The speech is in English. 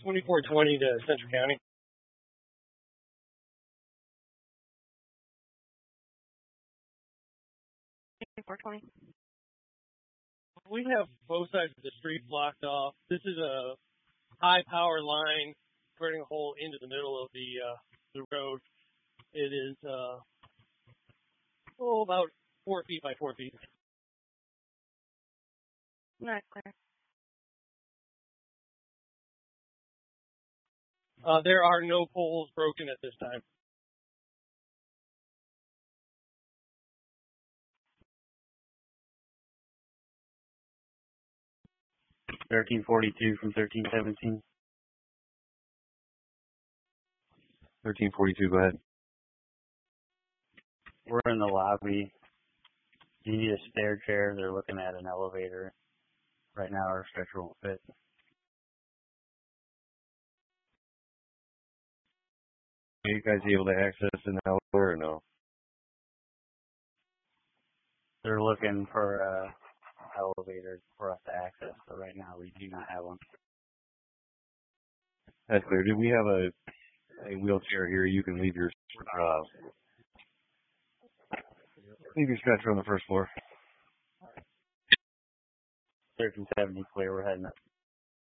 2420 to Central County. We have both sides of the street blocked off. This is a high power line burning a hole into the middle of the road. It is about 4 feet by 4 feet. Not clear. There are no poles broken at this time. $13.42 from 13:17. 13:42. Go ahead. We're in the lobby. You need a stair chair. They're looking at an elevator. Right now, our stretcher won't fit. Are you guys able to access an elevator or no? They're looking for an elevator for us to access, but right now we do not have one. That's clear. Do we have a wheelchair here? You can leave your stretcher on the first floor. 1370 clear. We're heading up.